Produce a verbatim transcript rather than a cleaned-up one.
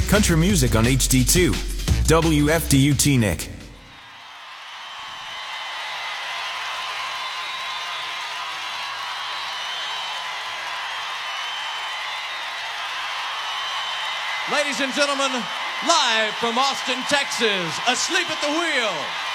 Country music on H D two. W F D U Teaneck. Ladies and gentlemen, live from Austin, Texas, Asleep at the Wheel,